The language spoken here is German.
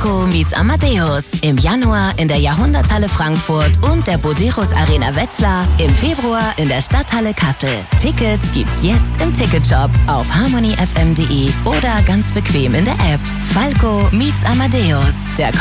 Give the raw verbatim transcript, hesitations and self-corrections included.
Falco meets Amadeus. Im Januar in der Jahrhunderthalle Frankfurt und der Boderos Arena Wetzlar. Im Februar in der Stadthalle Kassel. Tickets gibt's jetzt im Ticketshop auf harmony f m punkt d e oder ganz bequem in der App. Falco meets Amadeus. Der